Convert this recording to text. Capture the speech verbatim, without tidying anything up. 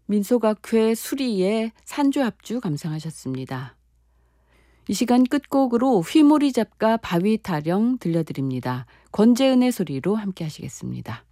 민속악회 수리의 산주합주 감상하셨습니다. 이 시간 끝곡으로 휘모리 잡가 바위 타령 들려드립니다. 권재은의 소리로 함께 하시겠습니다.